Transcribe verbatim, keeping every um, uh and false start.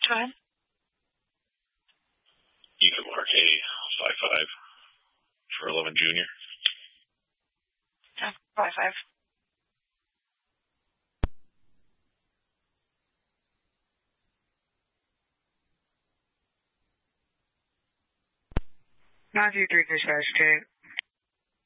time? You can mark A five five for eleven junior. Yeah, five five. nine two three, Fish Estate.